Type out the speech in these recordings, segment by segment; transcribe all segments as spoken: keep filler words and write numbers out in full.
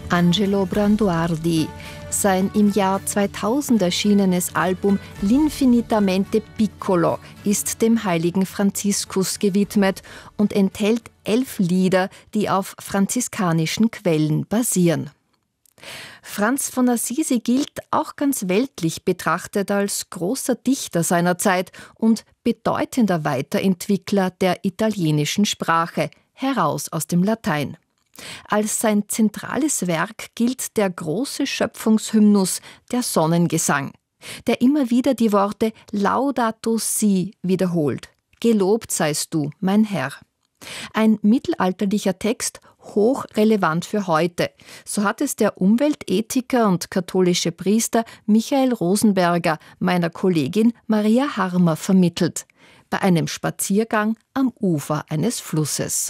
Angelo Branduardi. Sein im Jahr zweitausend erschienenes Album L'Infinitamente Piccolo ist dem heiligen Franziskus gewidmet und enthält elf Lieder, die auf franziskanischen Quellen basieren. Franz von Assisi gilt auch ganz weltlich betrachtet als großer Dichter seiner Zeit und bedeutender Weiterentwickler der italienischen Sprache, heraus aus dem Latein. Als sein zentrales Werk gilt der große Schöpfungshymnus, der Sonnengesang, der immer wieder die Worte Laudato si wiederholt. Gelobt seist du, mein Herr. Ein mittelalterlicher Text, hochrelevant für heute. So hat es der Umweltethiker und katholische Priester Michael Rosenberger meiner Kollegin Maria Harmer vermittelt, bei einem Spaziergang am Ufer eines Flusses.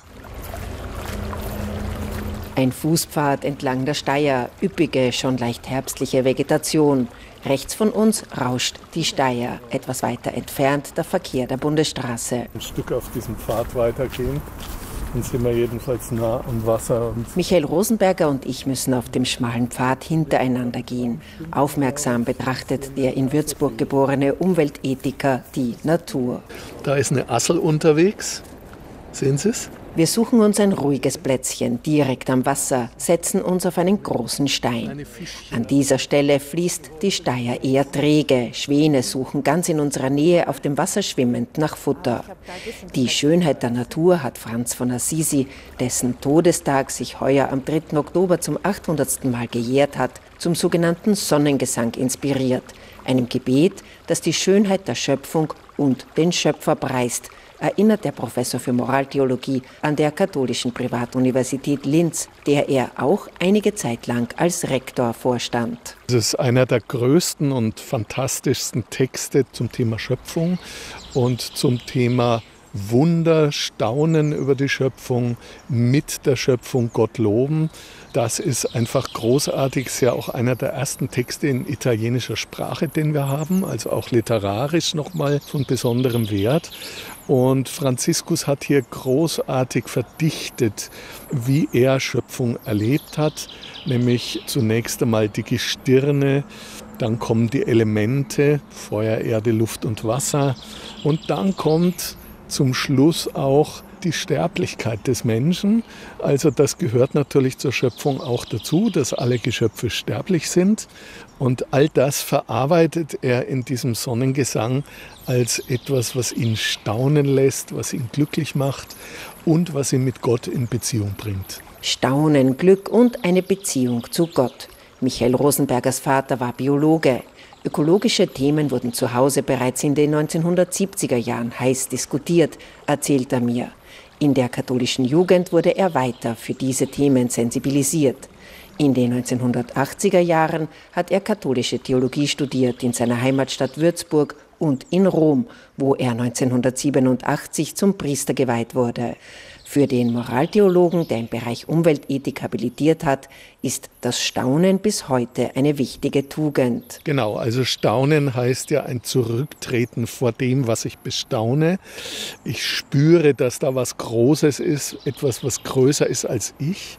Ein Fußpfad entlang der Steyr, üppige, schon leicht herbstliche Vegetation. Rechts von uns rauscht die Steyr, etwas weiter entfernt der Verkehr der Bundesstraße. Ein Stück auf diesem Pfad weitergehen, dann sind wir jedenfalls nah am Wasser. Und Michael Rosenberger und ich müssen auf dem schmalen Pfad hintereinander gehen. Aufmerksam betrachtet der in Würzburg geborene Umweltethiker die Natur. Da ist eine Assel unterwegs, sehen Sie es? Wir suchen uns ein ruhiges Plätzchen direkt am Wasser, setzen uns auf einen großen Stein. An dieser Stelle fließt die Steyr eher träge. Schwäne suchen ganz in unserer Nähe auf dem Wasser schwimmend nach Futter. Die Schönheit der Natur hat Franz von Assisi, dessen Todestag sich heuer am dritten Oktober zum achthundertsten Mal gejährt hat, zum sogenannten Sonnengesang inspiriert. Einem Gebet, das die Schönheit der Schöpfung und den Schöpfer preist, erinnert der Professor für Moraltheologie an der katholischen Privatuniversität Linz, der er auch einige Zeit lang als Rektor vorstand. Es ist einer der größten und fantastischsten Texte zum Thema Schöpfung und zum Thema Wunder, Staunen über die Schöpfung, mit der Schöpfung Gott loben. Das ist einfach großartig, ist ja auch einer der ersten Texte in italienischer Sprache, den wir haben, also auch literarisch nochmal von besonderem Wert. Und Franziskus hat hier großartig verdichtet, wie er Schöpfung erlebt hat, nämlich zunächst einmal die Gestirne, dann kommen die Elemente, Feuer, Erde, Luft und Wasser, und dann kommt zum Schluss auch die Sterblichkeit des Menschen. Also das gehört natürlich zur Schöpfung auch dazu, dass alle Geschöpfe sterblich sind. Und all das verarbeitet er in diesem Sonnengesang als etwas, was ihn staunen lässt, was ihn glücklich macht und was ihn mit Gott in Beziehung bringt. Staunen, Glück und eine Beziehung zu Gott. Michael Rosenbergers Vater war Biologe. Ökologische Themen wurden zu Hause bereits in den neunzehnhundertsiebziger Jahren heiß diskutiert, erzählt er mir. In der katholischen Jugend wurde er weiter für diese Themen sensibilisiert. In den neunzehnhundertachtziger Jahren hat er katholische Theologie studiert in seiner Heimatstadt Würzburg und in Rom, wo er neunzehnhundertsiebenundachtzig zum Priester geweiht wurde. Für den Moraltheologen, der im Bereich Umweltethik habilitiert hat, ist das Staunen bis heute eine wichtige Tugend. Genau, also Staunen heißt ja ein Zurücktreten vor dem, was ich bestaune. Ich spüre, dass da was Großes ist, etwas, was größer ist als ich.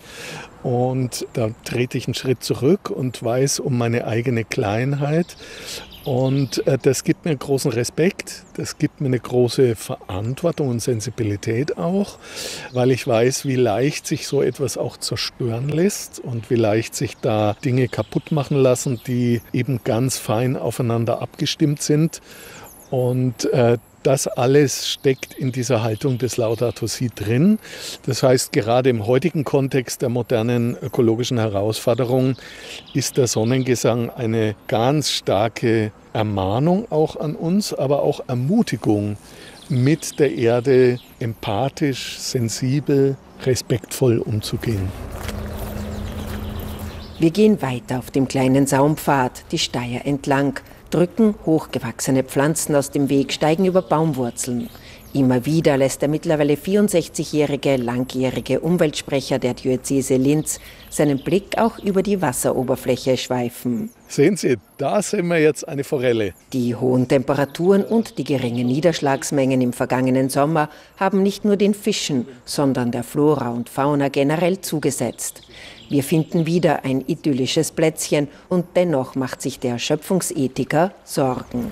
Und da trete ich einen Schritt zurück und weiß um meine eigene Kleinheit. Und äh, das gibt mir großen Respekt, das gibt mir eine große Verantwortung und Sensibilität auch, weil ich weiß, wie leicht sich so etwas auch zerstören lässt und wie leicht sich da Dinge kaputt machen lassen, die eben ganz fein aufeinander abgestimmt sind. Und äh, das alles steckt in dieser Haltung des Laudato Si drin. Das heißt, gerade im heutigen Kontext der modernen ökologischen Herausforderung ist der Sonnengesang eine ganz starke Ermahnung auch an uns, aber auch Ermutigung, mit der Erde empathisch, sensibel, respektvoll umzugehen. Wir gehen weiter auf dem kleinen Saumpfad, die Steyr entlang, drücken hochgewachsene Pflanzen aus dem Weg, steigen über Baumwurzeln. Immer wieder lässt der mittlerweile vierundsechzigjährige langjährige Umweltsprecher der Diözese Linz seinen Blick auch über die Wasseroberfläche schweifen. Sehen Sie, da sehen wir jetzt eine Forelle. Die hohen Temperaturen und die geringen Niederschlagsmengen im vergangenen Sommer haben nicht nur den Fischen, sondern der Flora und Fauna generell zugesetzt. Wir finden wieder ein idyllisches Plätzchen und dennoch macht sich der Schöpfungsethiker Sorgen.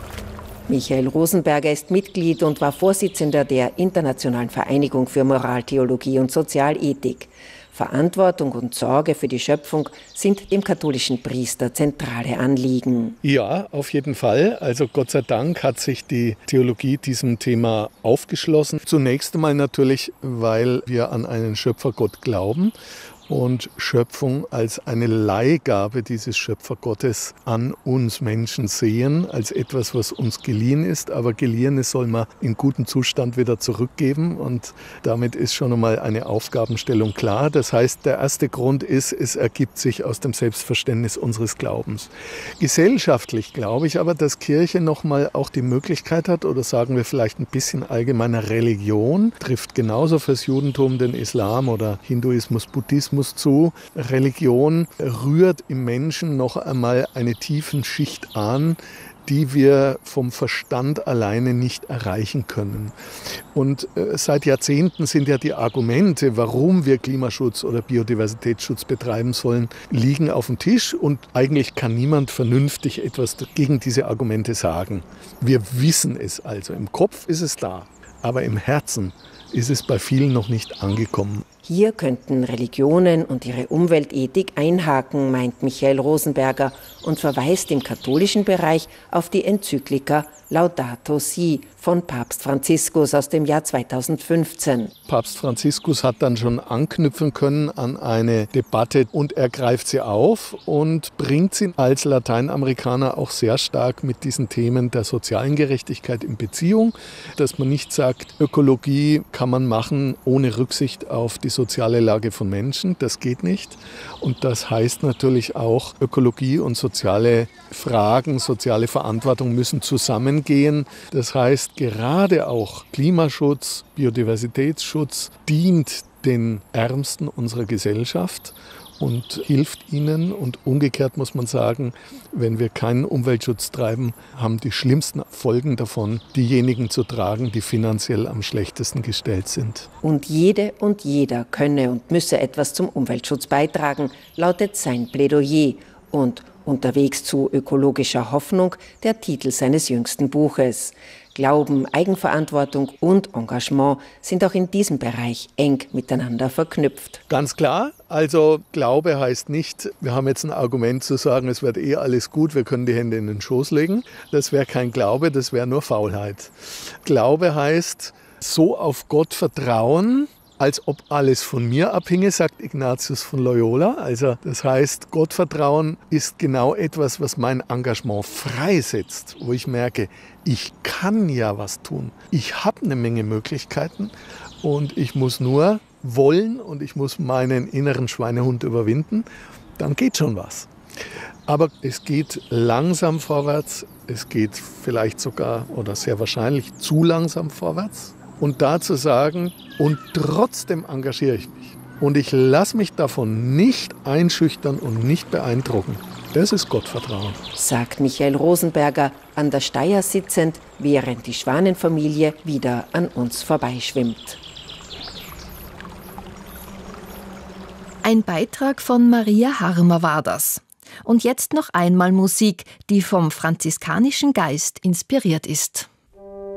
Michael Rosenberger ist Mitglied und war Vorsitzender der Internationalen Vereinigung für Moraltheologie und Sozialethik. Verantwortung und Sorge für die Schöpfung sind dem katholischen Priester zentrale Anliegen. Ja, auf jeden Fall. Also Gott sei Dank hat sich die Theologie diesem Thema aufgeschlossen. Zunächst einmal natürlich, weil wir an einen Schöpfergott glauben und Schöpfung als eine Leihgabe dieses Schöpfergottes an uns Menschen sehen, als etwas, was uns geliehen ist. Aber Geliehenes soll man in gutem Zustand wieder zurückgeben und damit ist schon einmal eine Aufgabenstellung klar. Das heißt, der erste Grund ist, es ergibt sich aus dem Selbstverständnis unseres Glaubens. Gesellschaftlich glaube ich aber, dass Kirche noch mal auch die Möglichkeit hat, oder sagen wir vielleicht ein bisschen allgemeiner Religion, trifft genauso fürs Judentum, den Islam oder Hinduismus, Buddhismus zu. Religion rührt im Menschen noch einmal eine tiefen Schicht an, die wir vom Verstand alleine nicht erreichen können. Und äh, seit Jahrzehnten sind ja die Argumente, warum wir Klimaschutz oder Biodiversitätsschutz betreiben sollen, liegen auf dem Tisch und eigentlich kann niemand vernünftig etwas gegen diese Argumente sagen. Wir wissen es also. Im Kopf ist es da, aber im Herzen ist es bei vielen noch nicht angekommen. Hier könnten Religionen und ihre Umweltethik einhaken, meint Michael Rosenberger und verweist im katholischen Bereich auf die Enzyklika Laudato Si von Papst Franziskus aus dem Jahr zweitausendfünfzehn. Papst Franziskus hat dann schon anknüpfen können an eine Debatte und er greift sie auf und bringt sie als Lateinamerikaner auch sehr stark mit diesen Themen der sozialen Gerechtigkeit in Beziehung, dass man nicht sagt, Ökologie kann man machen ohne Rücksicht auf die soziale Lage von Menschen, das geht nicht. Und das heißt natürlich auch, Ökologie und soziale Fragen, soziale Verantwortung müssen zusammengehen. Das heißt, gerade auch Klimaschutz, Biodiversitätsschutz dient den Ärmsten unserer Gesellschaft und hilft ihnen. Und umgekehrt muss man sagen, wenn wir keinen Umweltschutz treiben, haben die schlimmsten Folgen davon diejenigen zu tragen, die finanziell am schlechtesten gestellt sind. Und jede und jeder könne und müsse etwas zum Umweltschutz beitragen, lautet sein Plädoyer. Und Unterwegs zu ökologischer Hoffnung, der Titel seines jüngsten Buches. Glauben, Eigenverantwortung und Engagement sind auch in diesem Bereich eng miteinander verknüpft. Ganz klar, also Glaube heißt nicht, wir haben jetzt ein Argument zu sagen, es wird eh alles gut, wir können die Hände in den Schoß legen. Das wäre kein Glaube, das wäre nur Faulheit. Glaube heißt, so auf Gott vertrauen, als ob alles von mir abhinge, sagt Ignatius von Loyola. Also das heißt, Gottvertrauen ist genau etwas, was mein Engagement freisetzt, wo ich merke, ich kann ja was tun. Ich habe eine Menge Möglichkeiten und ich muss nur wollen und ich muss meinen inneren Schweinehund überwinden, dann geht schon was. Aber es geht langsam vorwärts, es geht vielleicht sogar oder sehr wahrscheinlich zu langsam vorwärts. Und da zu sagen, und trotzdem engagiere ich mich. Und ich lasse mich davon nicht einschüchtern und nicht beeindrucken. Das ist Gottvertrauen. Sagt Michael Rosenberger, an der Steier sitzend, während die Schwanenfamilie wieder an uns vorbeischwimmt. Ein Beitrag von Maria Harmer war das. Und jetzt noch einmal Musik, die vom franziskanischen Geist inspiriert ist.